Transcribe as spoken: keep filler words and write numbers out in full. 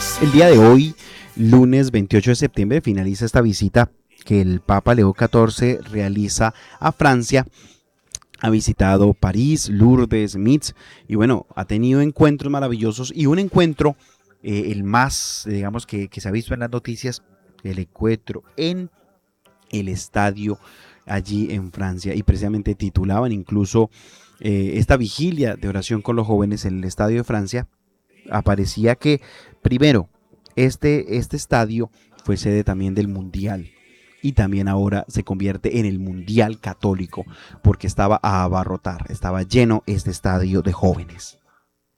El día de hoy, lunes veintiocho de septiembre, finaliza esta visita que el Papa Leo catorce realiza a Francia. Ha visitado París, Lourdes, Metz y bueno, ha tenido encuentros maravillosos y un encuentro, eh, el más, digamos, que, que se ha visto en las noticias, el encuentro en el estadio allí en Francia y precisamente titulaban incluso eh, esta vigilia de oración con los jóvenes en el estadio de Francia. Aparecía que primero este, este estadio fue sede también del Mundial y también ahora se convierte en el Mundial Católico porque estaba a abarrotar, estaba lleno este estadio de jóvenes.